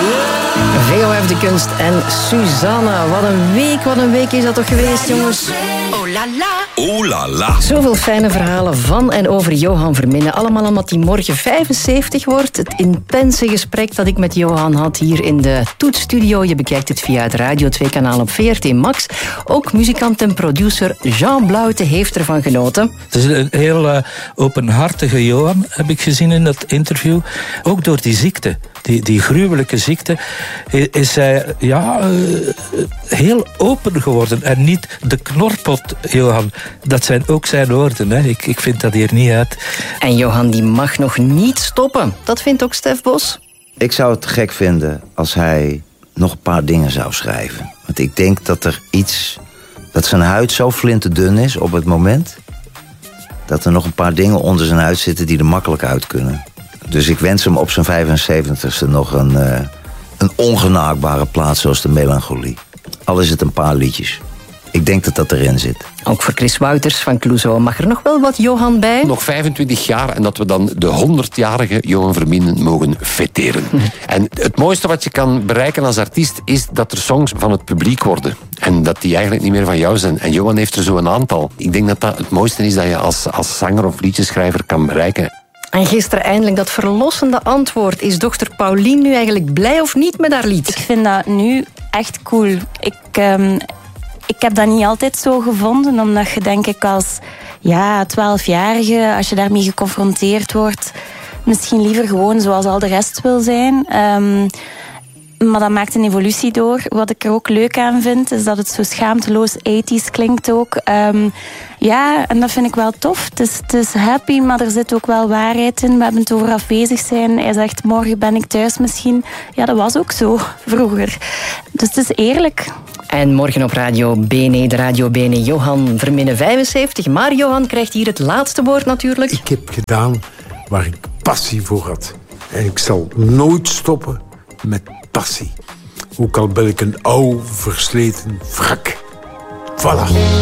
VOF de Kunst en Suzanne. Wat een week is dat toch geweest, jongens? Oh la la. Oh la la. Zoveel fijne verhalen van en over Johan Verminnen. Allemaal omdat hij morgen 75 wordt. Het intense gesprek dat ik met Johan had hier in de Toetstudio. Je bekijkt het via het Radio 2-kanaal op VRT Max. Ook muzikant en producer Jean Blauwte heeft ervan genoten. Het is een heel openhartige Johan, heb ik gezien in dat interview. Ook door die ziekte. Die gruwelijke ziekte is hij heel open geworden. En niet de knorpot, Johan. Dat zijn ook zijn woorden. Hè. Ik vind dat hier niet uit. En Johan die mag nog niet stoppen. Dat vindt ook Stef Bos. Ik zou het gek vinden als hij nog een paar dingen zou schrijven. Want ik denk dat zijn huid zo flinterdun is op het moment, dat er nog een paar dingen onder zijn huid zitten die er makkelijk uit kunnen. Dus ik wens hem op zijn 75ste nog een ongenaakbare plaats zoals de Melancholie. Al is het een paar liedjes. Ik denk dat dat erin zit. Ook voor Chris Wouters van Clouseau mag er nog wel wat Johan bij. Nog 25 jaar en dat we dan de 100-jarige Johan Verminnen mogen fêteren. En het mooiste wat je kan bereiken als artiest is dat er songs van het publiek worden. En dat die eigenlijk niet meer van jou zijn. En Johan heeft er zo een aantal. Ik denk dat dat het mooiste is dat je als zanger of liedjeschrijver kan bereiken. En gisteren eindelijk dat verlossende antwoord. Is dochter Paulien nu eigenlijk blij of niet met haar lied? Ik vind dat nu echt cool. Ik heb dat niet altijd zo gevonden, omdat je denk ik als 12-jarige, als je daarmee geconfronteerd wordt, misschien liever gewoon zoals al de rest wil zijn. Maar dat maakt een evolutie door. Wat ik er ook leuk aan vind, is dat het zo schaamteloos 80's klinkt ook. En dat vind ik wel tof. Het is happy, maar er zit ook wel waarheid in. We hebben het over afwezig zijn. Hij zegt, morgen ben ik thuis misschien. Ja, dat was ook zo vroeger. Dus het is eerlijk. En morgen op Radio Bene, de Radio Bene, Johan Verminnen 75. Maar Johan krijgt hier het laatste woord natuurlijk. Ik heb gedaan waar ik passie voor had. En ik zal nooit stoppen met passie. Ook al ben ik een oud, versleten wrak. Voilà.